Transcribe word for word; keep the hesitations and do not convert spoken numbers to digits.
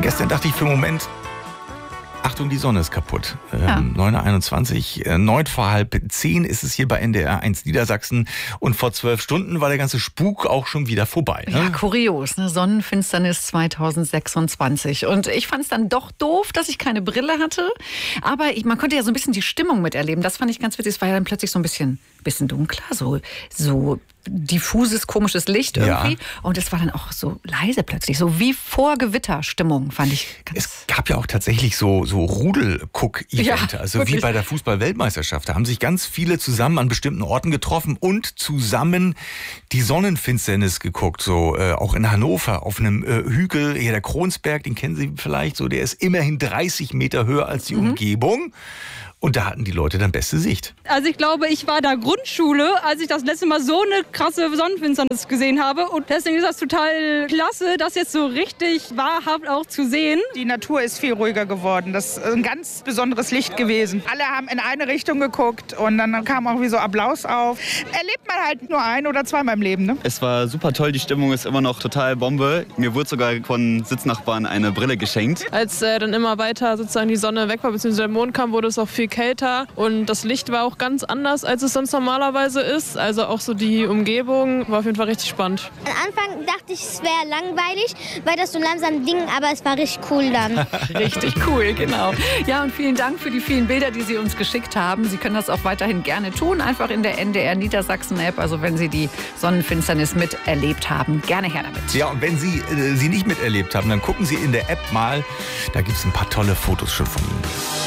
Gestern dachte ich für einen Moment, Achtung, die Sonne ist kaputt. Ähm, Ja. neun Uhr einundzwanzig, äh, neun vor halb zehn ist es hier bei N D R eins Niedersachsen. Und vor zwölf Stunden war der ganze Spuk auch schon wieder vorbei. Ne? Ja, kurios, ne? Sonnenfinsternis zweitausendsechsundzwanzig. Und ich fand es dann doch doof, dass ich keine Brille hatte. Aber ich, man konnte ja so ein bisschen die Stimmung miterleben. Das fand ich ganz witzig. Es war ja dann plötzlich so ein bisschen, bisschen dunkler, so, so diffuses, komisches Licht irgendwie. Ja. Und es war dann auch so leise plötzlich, so wie vor Gewitterstimmung, fand ich ganz... Es gab ja auch tatsächlich so, so Rudel-Guck-Event, Ja, also wirklich. wie bei der Fußball-Weltmeisterschaft. Da haben sich ganz viele zusammen an bestimmten Orten getroffen und zusammen die Sonnenfinsternis geguckt. So äh, auch in Hannover auf einem äh, Hügel, hier der Kronsberg, den kennen Sie vielleicht, so der ist immerhin dreißig Meter höher als die Mhm. Umgebung. Und da hatten die Leute dann beste Sicht. Also ich glaube, ich war da Grundschule, als ich das letzte Mal so eine krasse Sonnenfinsternis gesehen habe. Und deswegen ist das total klasse, das jetzt so richtig wahrhaft auch zu sehen. Die Natur ist viel ruhiger geworden. Das ist ein ganz besonderes Licht gewesen. Alle haben in eine Richtung geguckt und dann kam auch wie so Applaus auf. Erlebt man halt nur ein oder zweimal im Leben, ne? Es war super toll, die Stimmung ist immer noch total Bombe. Mir wurde sogar von Sitznachbarn eine Brille geschenkt. Als äh, dann immer weiter sozusagen die Sonne weg war, beziehungsweise der Mond kam, wurde es auch viel kälter. Und das Licht war auch ganz anders, als es sonst normalerweise ist. Also auch so die Umgebung war auf jeden Fall richtig spannend. Am Anfang dachte ich, es wäre langweilig, weil das so langsam ging, aber es war richtig cool dann. Richtig cool, genau. Ja, und vielen Dank für die vielen Bilder, die Sie uns geschickt haben. Sie können das auch weiterhin gerne tun, einfach in der N D R Niedersachsen-App. Also wenn Sie die Sonnenfinsternis miterlebt haben, gerne her damit. Ja, und wenn Sie äh, sie nicht miterlebt haben, dann gucken Sie in der App mal. Da gibt es ein paar tolle Fotos schon von Ihnen.